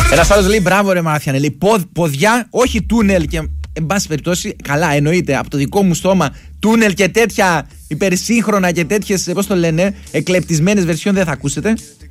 Ένας άλλος λέει μπράβο ρε Μάρθιανε, λέει ποδιά, όχι τούνελ και εν πάση περιπτώσει, καλά εννοείται από το δικό μου στόμα τούνελ και τέτοια υπερσύγχρονα και τέτοιες, πώς το λένε, εκλεπτισμένες βερσιόν δεν θα ακούσετε.